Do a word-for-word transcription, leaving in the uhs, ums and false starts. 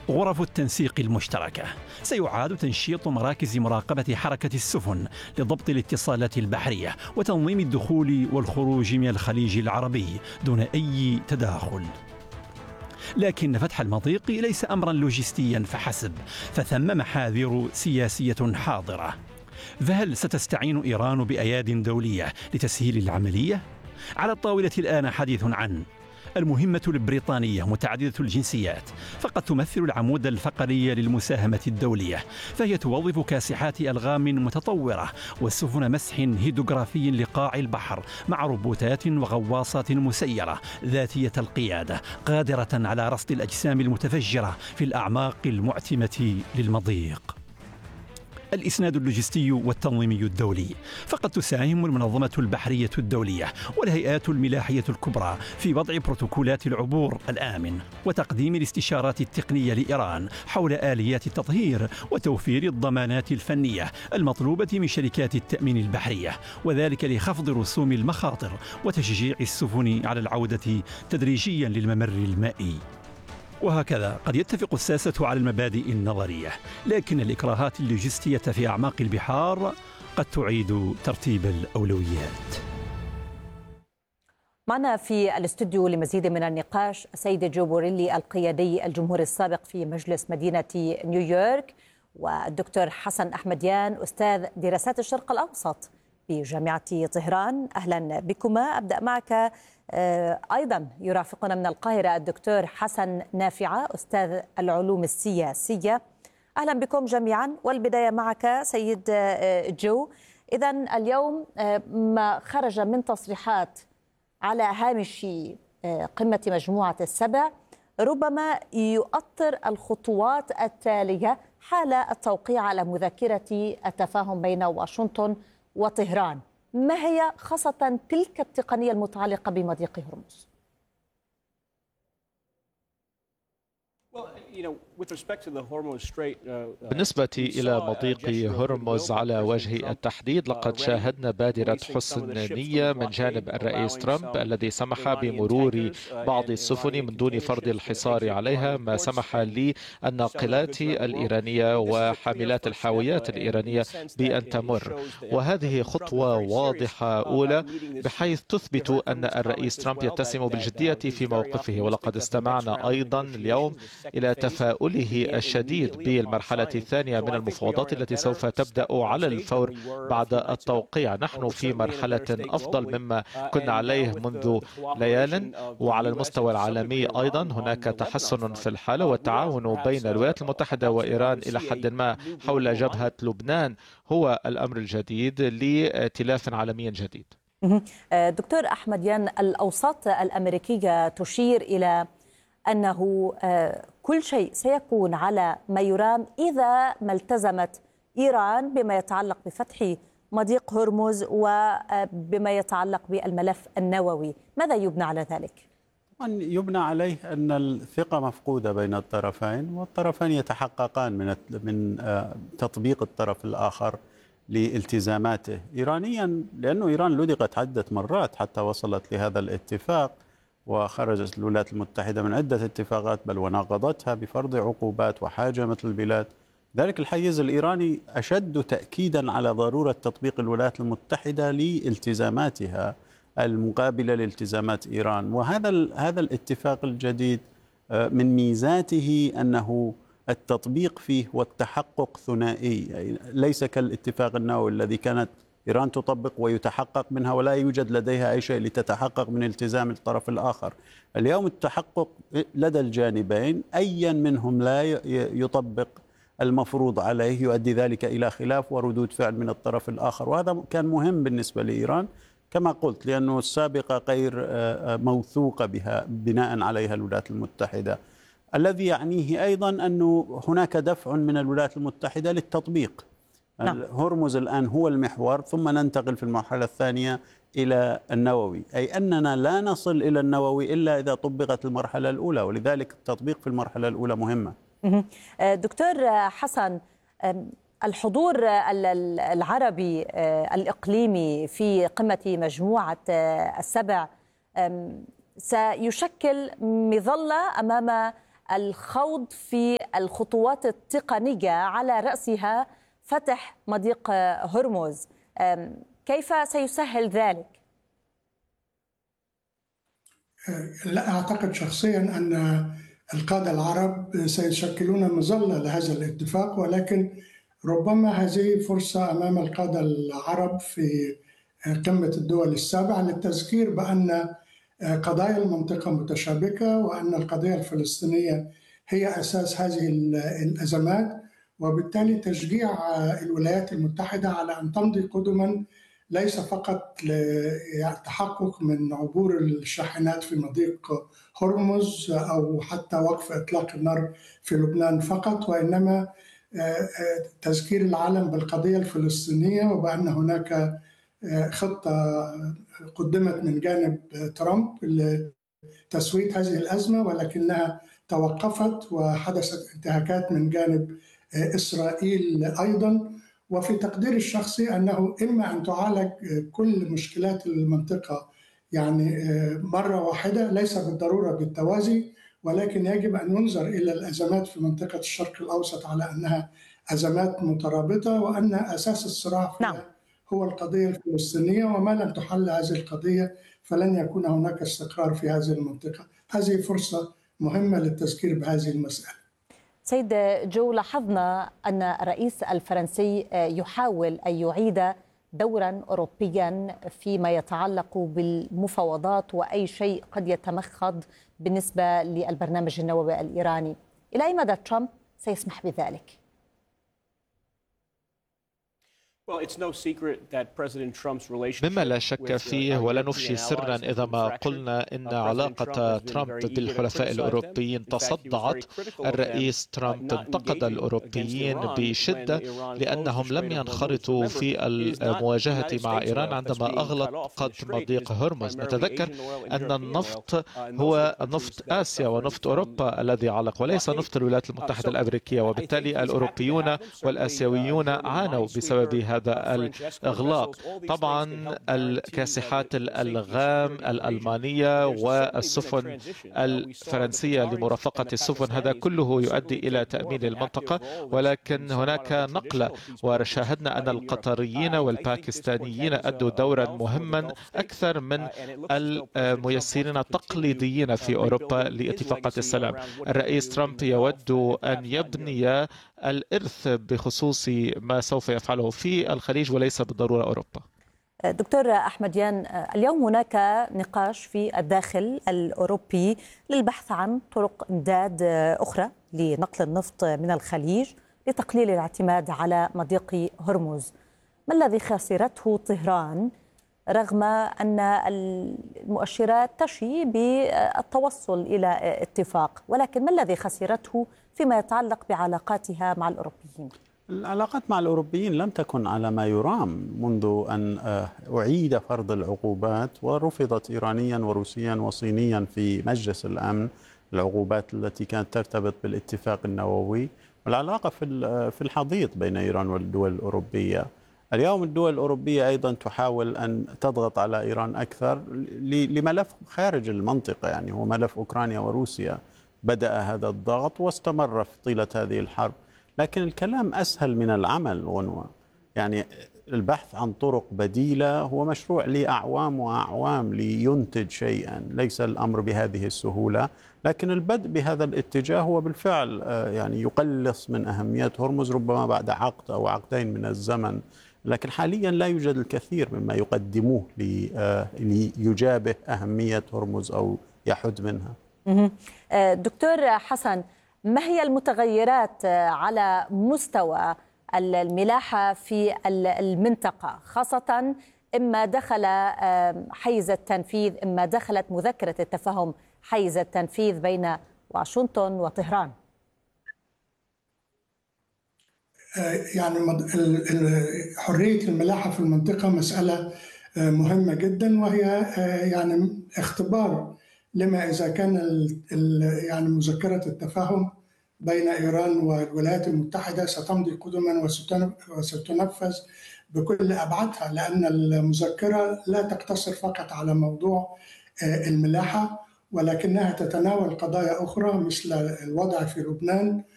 غرف التنسيق المشتركة. سيعاد تنشيط مراكز مراقبة حركة السفن لضبط الاتصالات البحرية وتنظيم الدخول والخروج من الخليج العربي دون أي تداخل. لكن فتح المضيق ليس أمرا لوجستيا فحسب، فثم محاذير سياسية حاضرة. فهل ستستعين إيران بأياد دولية لتسهيل العملية؟ على الطاولة الآن حديث عن المهمة البريطانية متعددة الجنسيات، فقد تمثل العمود الفقري للمساهمة الدولية، فهي توظف كاسحات ألغام متطورة وسفن مسح هيدروغرافي لقاع البحر مع روبوتات وغواصات مسيرة ذاتية القيادة قادرة على رصد الأجسام المتفجرة في الأعماق المعتمة للمضيق. الإسناد اللوجستي والتنظيمي الدولي، فقد تساهم المنظمة البحرية الدولية والهيئات الملاحية الكبرى في وضع بروتوكولات العبور الآمن وتقديم الاستشارات التقنية لإيران حول آليات التطهير وتوفير الضمانات الفنية المطلوبة من شركات التأمين البحرية، وذلك لخفض رسوم المخاطر وتشجيع السفن على العودة تدريجيا للممر المائي. وهكذا قد يتفق الساسة على المبادئ النظرية، لكن الإكراهات اللوجستية في أعماق البحار قد تعيد ترتيب الأولويات. معنا في الاستوديو لمزيد من النقاش السيد جو بوريلي القيادي الجمهوري السابق في مجلس مدينة نيويورك، والدكتور حسن أحمديان أستاذ دراسات الشرق الأوسط بجامعة طهران. أهلا بكما. أبدأ معك. أيضا يرافقنا من القاهرة الدكتور حسن نافعة أستاذ العلوم السياسية. أهلا بكم جميعا، والبداية معك سيد جو. إذن اليوم ما خرج من تصريحات على هامش قمة مجموعة السبع ربما يؤطر الخطوات التالية حال التوقيع على مذكرة التفاهم بين واشنطن وطهران. ما هي خاصة تلك التقنية المتعلقة بمضيق هرمز؟ بالنسبة إلى مضيق هرمز على وجه التحديد، لقد شاهدنا بادرة حسن نية من جانب الرئيس ترامب الذي سمح بمرور بعض السفن من دون فرض الحصار عليها، ما سمح للناقلات الإيرانية وحاملات الحاويات الإيرانية بأن تمر. وهذه خطوة واضحة أولى بحيث تثبت أن الرئيس ترامب يتسم بالجدية في موقفه. ولقد استمعنا أيضا اليوم إلى تفاؤله الشديد بالمرحلة الثانية من المفاوضات التي سوف تبدأ على الفور بعد التوقيع. نحن في مرحلة أفضل مما كنا عليه منذ ليال، وعلى المستوى العالمي أيضا هناك تحسن في الحالة، والتعاون بين الولايات المتحدة وإيران إلى حد ما حول جبهة لبنان هو الأمر الجديد لائتلاف عالمي جديد. دكتور أحمديان، الأوساط الأمريكية تشير إلى أنه كل شيء سيكون على ما يرام إذا ما التزمت إيران بما يتعلق بفتح مضيق هرمز وبما يتعلق بالملف النووي. ماذا يبنى على ذلك؟ يبنى عليه أن الثقة مفقودة بين الطرفين، والطرفين يتحققان من من تطبيق الطرف الآخر لالتزاماته إيرانيا، لأنه إيران لدغت عدة مرات حتى وصلت لهذا الاتفاق، وخرجت الولايات المتحدة من عدة اتفاقات بل وناقضتها بفرض عقوبات وحاجمت البلاد. ذلك الحيز الإيراني أشد تأكيدا على ضرورة تطبيق الولايات المتحدة لالتزاماتها المقابلة لالتزامات إيران. وهذا هذا الاتفاق الجديد من ميزاته أنه التطبيق فيه والتحقق ثنائي، ليس كالاتفاق النووي الذي كانت إيران تطبق ويتحقق منها ولا يوجد لديها أي شيء لتتحقق من التزام الطرف الآخر. اليوم التحقق لدى الجانبين، أيا منهم لا يطبق المفروض عليه يؤدي ذلك إلى خلاف وردود فعل من الطرف الآخر، وهذا كان مهم بالنسبة لإيران كما قلت، لأنه السابقة غير موثوقة بها بناء عليها الولايات المتحدة. الذي يعنيه أيضا أنه هناك دفع من الولايات المتحدة للتطبيق. نعم. هرمز الآن هو المحور، ثم ننتقل في المرحلة الثانية إلى النووي، أي أننا لا نصل إلى النووي إلا إذا طبقت المرحلة الأولى، ولذلك التطبيق في المرحلة الأولى مهمة. دكتور حسن، الحضور العربي الإقليمي في قمة مجموعة السبع سيشكل مظلة أمام الخوض في الخطوات التقنية على رأسها فتح مضيق هرمز. كيف سيسهل ذلك؟ لا أعتقد شخصيا أن القادة العرب سيشكلون مظلة لهذا الاتفاق، ولكن ربما هذه فرصة أمام القادة العرب في قمة الدول السابعة للتذكير بأن قضايا المنطقة متشابكة، وأن القضية الفلسطينية هي أساس هذه الأزمات، وبالتالي تشجيع الولايات المتحدة على أن تمضي قدما ليس فقط للتحقق من عبور الشاحنات في مضيق هرمز أو حتى وقف إطلاق النار في لبنان فقط، وإنما تذكير العالم بالقضية الفلسطينية، وبأن هناك خطة قدمت من جانب ترامب لتسوية هذه الأزمة ولكنها توقفت وحدثت انتهاكات من جانب إسرائيل أيضا. وفي تقديري الشخصي أنه إما أن تعالج كل مشكلات المنطقة يعني مرة واحدة، ليس بالضرورة بالتوازي، ولكن يجب أن ينظر إلى الأزمات في منطقة الشرق الأوسط على أنها أزمات مترابطة، وأن أساس الصراع فيها نعم. هو القضية الفلسطينية، وما لم تحل هذه القضية فلن يكون هناك استقرار في هذه المنطقة. هذه فرصة مهمة للتذكير بهذه المسألة. سيد جو، لاحظنا أن الرئيس الفرنسي يحاول أن يعيد دورا أوروبيا فيما يتعلق بالمفاوضات وأي شيء قد يتمخض بالنسبة للبرنامج النووي الإيراني. إلى أي مدى ترامب سيسمح بذلك؟ مما لا شك فيه ولا نفشي سرا إذا ما قلنا إن علاقة ترامب بالحلفاء الأوروبيين تصدعت. الرئيس ترامب انتقد الأوروبيين بشدة لأنهم لم ينخرطوا في المواجهة مع إيران عندما أغلقت مضيق هرمز. نتذكر أن النفط هو نفط آسيا ونفط أوروبا الذي علق وليس نفط الولايات المتحدة الأمريكية، وبالتالي الأوروبيون والآسيويون عانوا بسبب هذا هذا الإغلاق. طبعا الكاسحات الألغام الألمانية والسفن الفرنسية لمرافقة السفن، هذا كله يؤدي إلى تأمين المنطقة، ولكن هناك نقلة، وشاهدنا أن القطريين والباكستانيين أدوا دورا مهما أكثر من الميسرين التقليديين في أوروبا لاتفاقات السلام. الرئيس ترامب يود أن يبني الإرث بخصوص ما سوف يفعله في الخليج وليس بالضرورة أوروبا. دكتور أحمديان، اليوم هناك نقاش في الداخل الأوروبي للبحث عن طرق إمداد أخرى لنقل النفط من الخليج لتقليل الاعتماد على مضيق هرمز. ما الذي خسرته طهران رغم أن المؤشرات تشي بالتوصل إلى اتفاق، ولكن ما الذي خسرته فيما يتعلق بعلاقاتها مع الأوروبيين؟ العلاقات مع الأوروبيين لم تكن على ما يرام منذ أن أعيد فرض العقوبات، ورفضت إيرانيا وروسيا وصينيا في مجلس الأمن العقوبات التي كانت ترتبط بالاتفاق النووي. والعلاقة في الحضيض بين إيران والدول الأوروبية. اليوم الدول الأوروبية أيضا تحاول أن تضغط على إيران أكثر لملف خارج المنطقة، يعني هو ملف أوكرانيا وروسيا. بدأ هذا الضغط واستمر في طيلة هذه الحرب، لكن الكلام أسهل من العمل غنوة. يعني البحث عن طرق بديلة هو مشروع لأعوام وأعوام لينتج شيئا، ليس الأمر بهذه السهولة، لكن البدء بهذا الاتجاه هو بالفعل يعني يقلص من أهمية هرمز ربما بعد عقد أو عقدين من الزمن، لكن حاليا لا يوجد الكثير مما يقدموه ليجابه أهمية هرمز أو يحد منها. دكتور حسن، ما هي المتغيرات على مستوى الملاحة في المنطقة، خاصة إما دخل حيز التنفيذ إما دخلت مذكرة التفاهم حيز التنفيذ بين واشنطن وطهران؟ يعني حرية الملاحة في المنطقة مسألة مهمة جدا، وهي يعني اختبار لما إذا كان يعني مذكرة التفاهم بين إيران والولايات المتحدة ستمضي قدما وستنفذ بكل أبعادها، لأن المذكرة لا تقتصر فقط على موضوع الملاحة، ولكنها تتناول قضايا أخرى مثل الوضع في لبنان